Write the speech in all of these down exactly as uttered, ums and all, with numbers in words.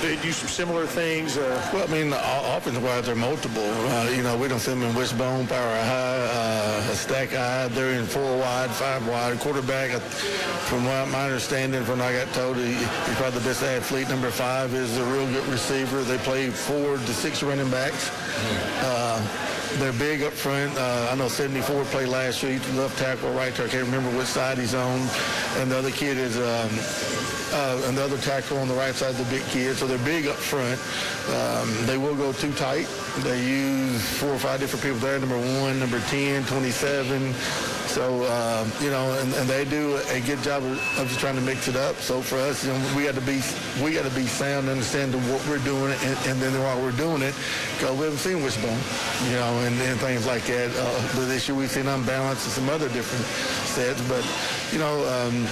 they do some similar things? Uh, well, I mean, offensive-wise, they're multiple. Uh, you know, we don't see them in wishbone, power high, uh, a stack high. They're in four wide, five wide. Quarterback, from what my understanding, from what I got told, he, he's probably the best athlete. Number five is a real good receiver. They play four to six running backs. Uh, they're big up front. Uh, I know seventy-four played last year. He's left tackle, right tackle. I can't remember which side he's on. And the other kid is um, uh, another tackle on the right side, the big kid. So they're big up front. Um, they will go too tight. They use four or five different people there. Number one, number ten, twenty-seven. So, uh, you know, and, and they do a good job of, of just trying to mix it up. So for us, you know, we got to be we got to be sound, understand what we're doing, and, and then while we're doing it, because we haven't seen wishbone, you know, and, and things like that. Uh, but this year we've seen unbalance and some other different sets. But, you know, um,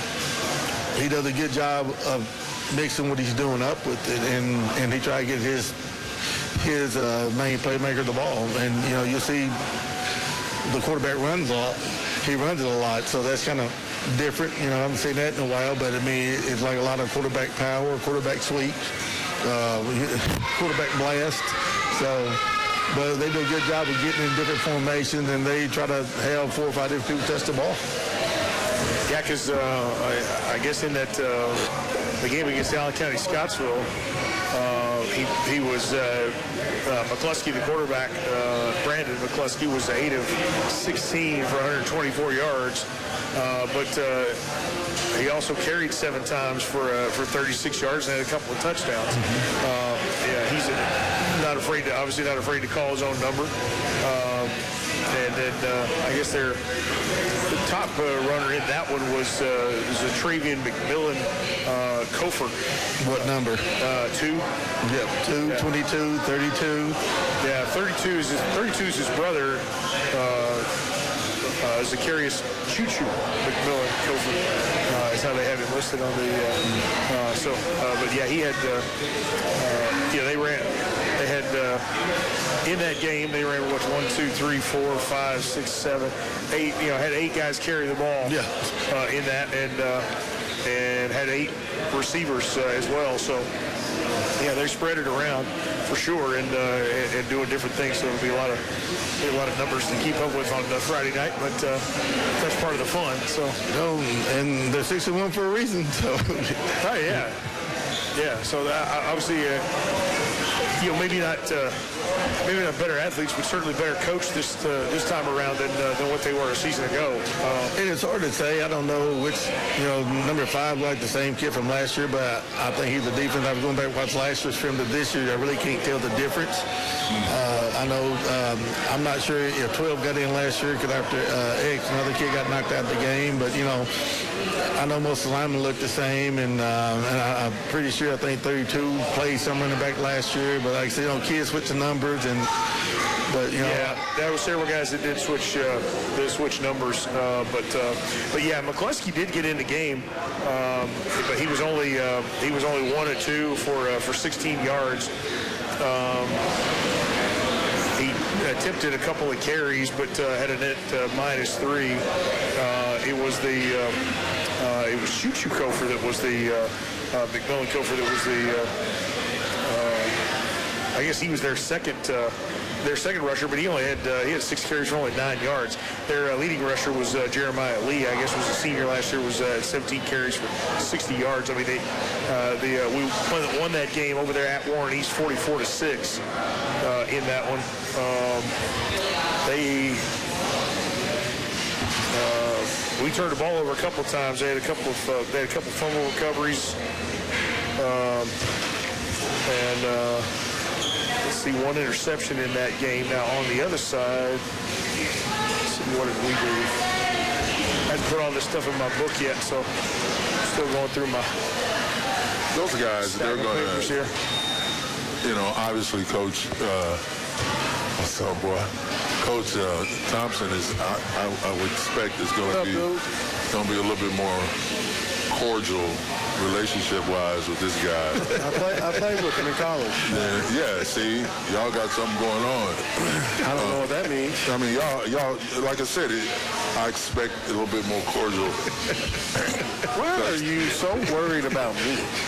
he does a good job of mixing what he's doing up with it, and, and he try to get his his uh, main playmaker the ball. And, you know, you see the quarterback runs a lot. He runs it a lot, so that's kind of different. You know, I haven't seen that in a while, but, I mean, it's like a lot of quarterback power, quarterback sweep, uh, quarterback blast. So, but they do a good job of getting in different formations, and they try to have four or five different people touch the ball. Yeah, because uh, I, I guess in that uh, the game against Allen County Scottsville, uh, he, he was uh, uh, McCluskey, the quarterback. Uh, Brandon McCluskey was eight of sixteen for one hundred twenty-four yards, uh, but uh, he also carried seven times for uh, for thirty-six yards and had a couple of touchdowns. Uh, yeah, he's a, not afraid to obviously not afraid to call his own number. Um, And then uh, I guess their the top uh, runner in that one was uh, was a Travian McMillan uh, Kofor. What number? Uh, two. Yep, two, yeah. twenty-two, thirty-two. Yeah, thirty-two is his, thirty-two is his brother. Uh, uh, Zacharias Choo-Choo McMillan Kofor uh, is how they have him listed on the. Uh, uh, so, uh, but yeah, he had. Uh, uh, yeah, they ran. They had uh, in that game. They ran what one, two, three, four, five, six, seven, eight. You know, had eight guys carry the ball. Yeah. Uh, in that, and uh, and had eight receivers uh, as well. So yeah, they spread it around for sure, and uh, and, and doing different things. So it'll be a lot of be a lot of numbers to keep up with on uh, Friday night, but uh, that's part of the fun. So no, and they're six and one for a reason. So oh yeah, yeah. So that, obviously. Uh, You know, maybe not, uh, maybe not better athletes, but certainly better coached this uh, this time around than uh, than what they were a season ago. Uh, and it's hard to say. I don't know which, you know, number five like the same kid from last year, but I think he's a defense. I was going back and watch last year's film to this year. I really can't tell the difference. Uh, I know um, I'm not sure if twelve got in last year because after uh, X, another kid got knocked out of the game, but you know. I know most of the linemen look the same, and, uh, and I, I'm pretty sure I think thirty-two played some running back last year. But like I said, you know, kids switch the numbers, and but you know, yeah, there were several guys that did switch, uh, did switch numbers. Uh, but uh, but yeah, McCluskey did get in the game, um, but he was only uh, he was only one or two for uh, for sixteen yards. Um, he attempted a couple of carries, but uh, had a net uh, minus three. Uh, it was the uh, uh, it was Choo-Choo Kofor that was the uh, uh, McMillan Kofor that was the. Uh, uh, I guess he was their second uh, their second rusher, but he only had uh, he had six carries for only nine yards. Their uh, leading rusher was uh, Jeremiah Lee. I guess was a senior last year. Was uh, seventeen carries for sixty yards. I mean, they uh, the uh, we won that game over there at Warren East, forty-four to six uh, in that one. Um, they. Uh, we turned the ball over a couple of times. They had a couple of uh, they had a couple of fumble recoveries, um, and uh, let's see, one interception in that game. Now on the other side, let's see, what did we do? I hadn't put all this stuff in my book yet, so I'm still going through my. Those guys, they're going to, here. you know, obviously, Coach. Uh, what's up, boy? Coach uh, Thompson is, I, I, I would expect, is going to be going to be a little bit more cordial relationship-wise with this guy. I, play, I played with him in college. Yeah, yeah, see, y'all got something going on. I don't uh, know what that means. I mean, y'all, y'all, like I said, it, I expect a little bit more cordial. Why are you so worried about me?